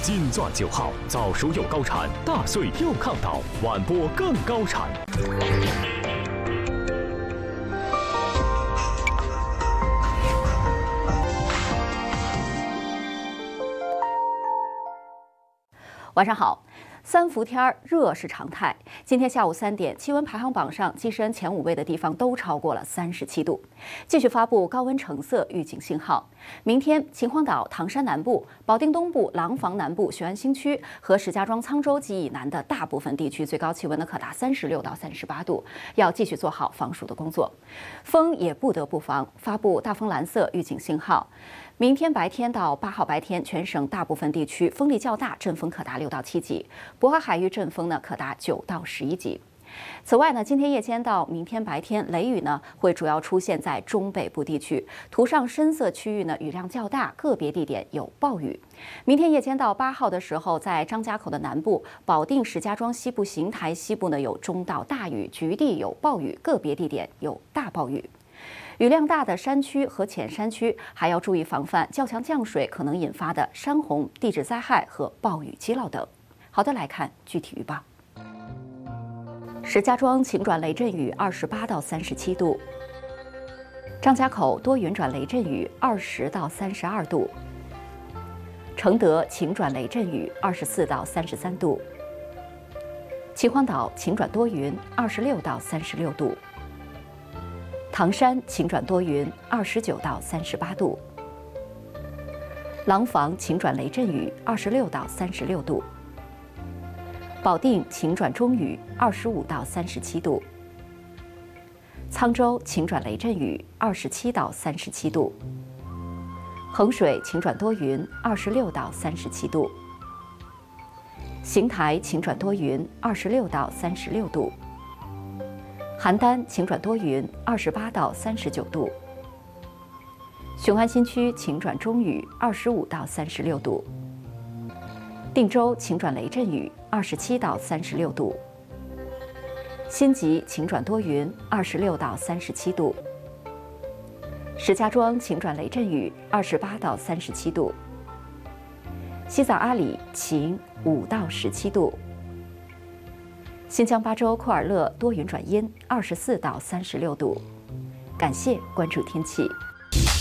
金钻9号，早熟又高产，大睡又抗倒，晚播更高产。 晚上好。三伏天热是常态，今天下午3点，气温排行榜上跻身前5位的地方都超过了37度，继续发布高温橙色预警信号。明天，秦皇岛、唐山南部、保定东部、廊坊南部、雄安新区和石家庄、沧州及以南的大部分地区，最高气温可达36到38度，要继续做好防暑的工作。风也不得不防，发布大风蓝色预警信号。明天白天到8号白天，全省大部分地区风力较大，阵风可达6到7级，渤海海域阵风可达9到11级。此外今天夜间到明天白天，雷雨会主要出现在中北部地区，图上深色区域雨量较大，个别地点有暴雨。明天夜间到8号的时候，在张家口的南部、保定、石家庄西部、邢台西部有中到大雨，局地有暴雨，个别地点有大暴雨。雨量大的山区和浅山区还要注意防范较强降水可能引发的山洪、地质灾害和暴雨积涝等。好的，来看具体预报。石家庄晴转雷阵雨28到37度，张家口多云转雷阵雨20到32度，承德晴转雷阵雨24到33度，秦皇岛晴转多云26到36度，唐山晴转多云29到38度，廊坊晴转雷阵雨26到36度，保定晴转中雨25到37度，沧州晴转雷阵雨27到37度，衡水晴转多云26到37度，邢台晴转多云26到36度，邯郸晴转多云28到39度，雄安新区晴转中雨25到36度，定州晴转雷阵雨27到36度，新集晴转多云26到37度，石家庄晴转雷阵雨28到37度，西藏阿里晴5到17度，新疆巴州库尔勒多云转阴24到36度。感谢关注天气。